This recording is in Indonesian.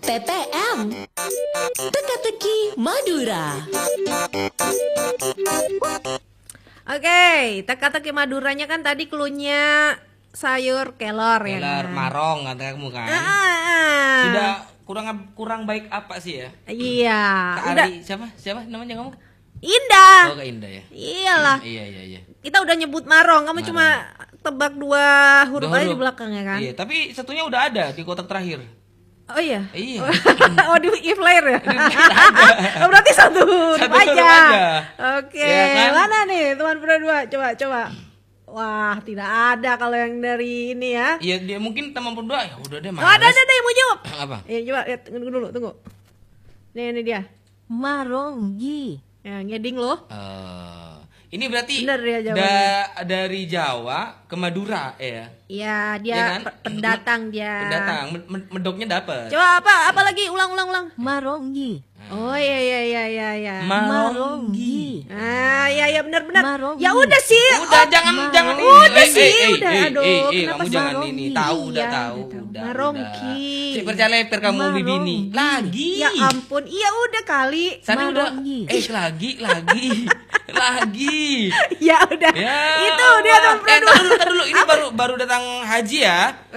TTM Teka-teki Madura. Oke, teka-teki Maduranya kan tadi cluenya sayur kelor ya Kelor kan? marong kata kamu kan. Sudah kurang baik apa sih ya? Iya. Kak Udah Ari, siapa namanya kamu? Indah. Oh, Kak Indah ya. Iyalah. Iya. Kita udah nyebut marong, kamu Marong. cuma tebak dua huruf Dua aja di huruf. belakangnya kan? Iya, tapi satunya udah ada di kotak terakhir. Oh iya. Iya. Oh di if layer ya? Ada. Oh, berarti satu huruf Satu huruf aja. aja. Oke, Ya kan? mana nih teman berdua? Coba. Wah, tidak ada kalau yang dari ini ya. Iya, dia mungkin teman berdua ya udah deh Oh, malas. ada yang mau jawab. Apa? Ya, coba lihat tunggu. Ini dia. Maronggi. Ya, ngeding loh. Ini berarti Bener ya jawabannya. dari Jawa ke Madura ya. Iya, dia Iya kan? pendatang dia. Pendatang, medoknya dapat. Coba apa lagi? Ulang. Maronggi. Oh iya. Maronggi. Ah, ya benar. Maronggi. Ya udah sih. Udah jangan ini. Udah sih, udah. Aduh, Kamu kenapa jangan Maronggi? ini. Tahu udah Iya, tahu. udah tahu. Udah. Maronggi. Cek percaleper kamu Maronggi. bibini. Lagi. Ya ampun, iya udah kali. Sana udah. Maronggi. Lagi. Ya udah. Ya. Itu dia teman berdua. Tar dulu. Ini baru datang haji ya.